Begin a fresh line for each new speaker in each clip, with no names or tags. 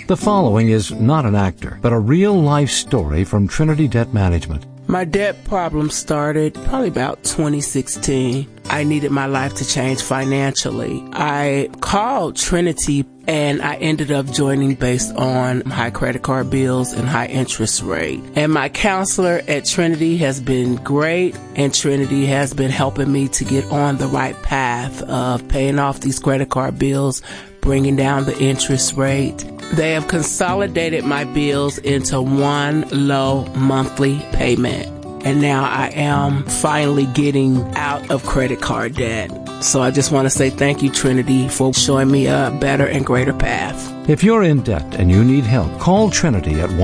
The following is not an actor, but a real-life story from Trinity Debt Management.
My debt problem started probably about 2016. I needed my life to change financially. I called Trinity and I ended up joining based on high credit card bills and high interest rate. And my counselor at Trinity has been great, and Trinity has been helping me to get on the right path of paying off these credit card bills, bringing down the interest rate. They have consolidated my bills into one low monthly payment. And now I am finally getting out of credit card debt. So I just want to say thank you, Trinity, for showing me a better and greater path.
If you're in debt and you need help, call Trinity at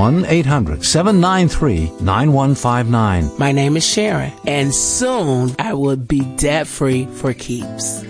1-800-793-9159.
My name is Sharon, and soon I will be debt-free for keeps.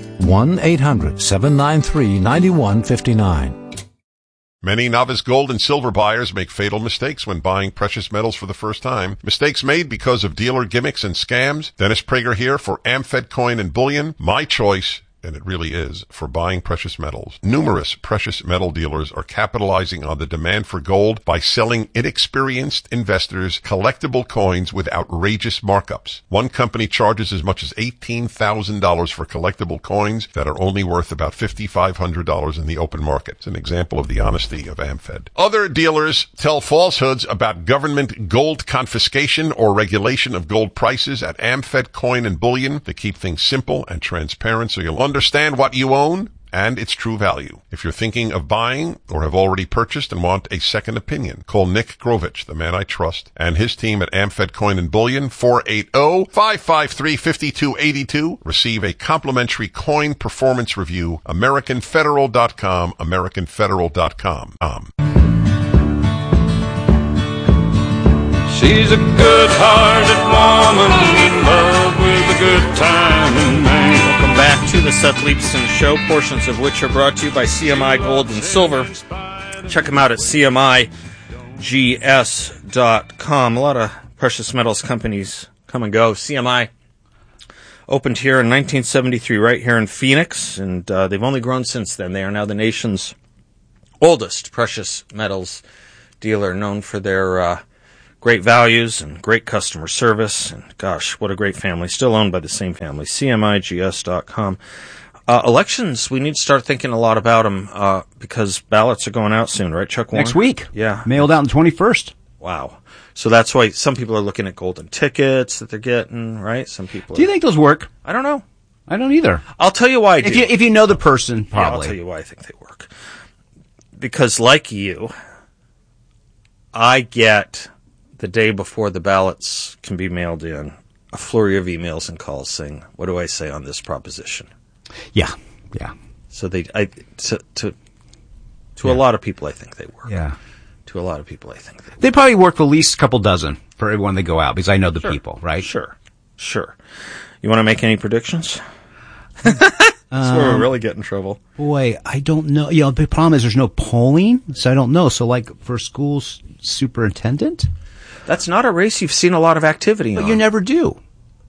1-800-793-9159.
Many novice gold and silver buyers make fatal mistakes when buying precious metals for the first time. Mistakes made because of dealer gimmicks and scams. Dennis Prager here for Amfed Coin and Bullion. My choice, and it really is, for buying precious metals. Numerous precious metal dealers are capitalizing on the demand for gold by selling inexperienced investors collectible coins with outrageous markups. One company charges as much as $18,000 for collectible coins that are only worth about $5,500 in the open market. It's an example of the honesty of Amfed. Other dealers tell falsehoods about government gold confiscation or regulation of gold prices at Amfed Coin and Bullion. They keep things simple and transparent so you'll understand what you own and its true value. If you're thinking of buying or have already purchased and want a second opinion, call Nick Grovich, the man I trust, and his team at Amfed Coin and Bullion, 480-553-5282. Receive a complimentary coin performance review, AmericanFederal.com, AmericanFederal.com.
She's a good-hearted woman in love with a good time and man.
Welcome back to the Seth Leibson Show, portions of which are brought to you by CMI Gold and Silver. Check them out at CMIGS.com. A lot of precious metals companies come and go. CMI opened here in 1973 right here in Phoenix, and they've only grown since then. They are now the nation's oldest precious metals dealer, known for their great values and great customer service. And gosh, what a great family. Still owned by the same family. CMIGS.com. Elections, we need to start thinking a lot about them because ballots are going out soon, right, Chuck Warren?
Next week.
Yeah.
Mailed out on the 21st.
Wow. So that's why some people are looking at golden tickets that they're getting, right? Some people
Do you think those work?
I don't know.
I don't either.
I'll tell you why I do.
If you know the person, probably.
Yeah, I'll tell you why I think they work. Because like you, I get, the day before the ballots can be mailed in, a flurry of emails and calls saying, what do I say on this proposition?
Yeah.
So to a lot of people, I think they work.
Yeah.
To a lot of people, I think they work.
They probably work for at least a couple dozen for everyone they go out, because I know the people, right?
Sure. You want to make any predictions? That's where we really get in trouble.
Boy, I don't know. You know, the problem is there's no polling, so I don't know. So, like, for school superintendent?
That's not a race you've seen a lot of activity on.
But you never do.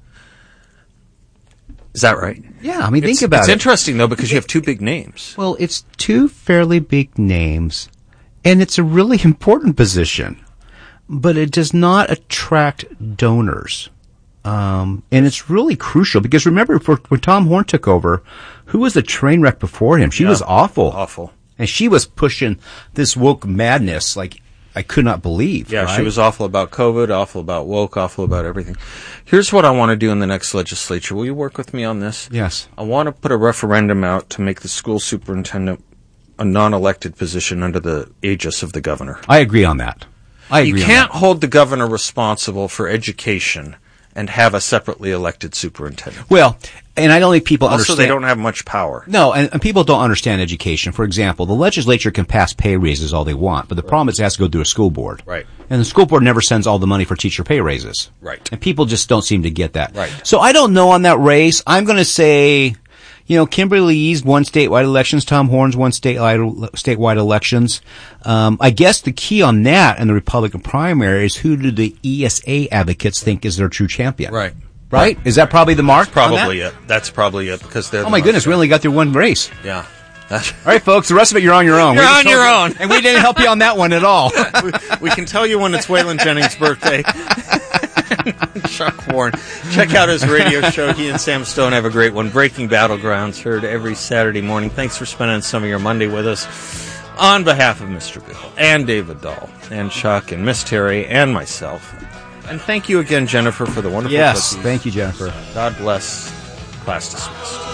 Is that right?
Yeah, I mean, think about it.
It's interesting, though, because you have two big names.
Well, it's two fairly big names, and it's a really important position, but it does not attract donors. And it's really crucial, because remember, when Tom Horn took over, who was the train wreck before him? She was awful.
Awful.
And she was pushing this woke madness like I could not believe.
Yeah,
right?
She was awful about COVID, awful about woke, awful about everything. Here's what I want to do in the next legislature. Will you work with me on this?
Yes.
I want to put a referendum out to make the school superintendent a non-elected position under the aegis of the governor.
I agree on that.
You can't hold the governor responsible for education and have a separately elected superintendent.
Well, and I don't think people
also,
understand.
they don't have much power.
No, and people don't understand education. For example, the legislature can pass pay raises all they want, but the problem is it has to go through a school board.
Right.
And the school board never sends all the money for teacher pay raises.
Right.
And people just don't seem to get that.
Right.
So I don't know on that race. I'm going to say, Kimberly Lee's won statewide elections. Tom Horn's won statewide elections. I guess the key on that and the Republican primary is who do the ESA advocates think is their true champion?
Right.
Right? Is that probably the mark?
That's probably it. That's probably it, because they're
Oh my goodness, we only got through one race.
Yeah.
All right, folks, the rest of it, you're on your own.
You're on your own.
And we didn't help you on that one at all.
We can tell you when it's Waylon Jennings' birthday. Chuck Warren. Check out his radio show. He and Sam Stone have a great one. Breaking Battlegrounds, heard every Saturday morning. Thanks for spending some of your Monday with us. On behalf of Mr. Bill and David Dahl and Chuck and Miss Terry and myself. And thank you again, Jennifer, for the wonderful cookies.
Thank you, Jennifer.
God bless. Class dismissed.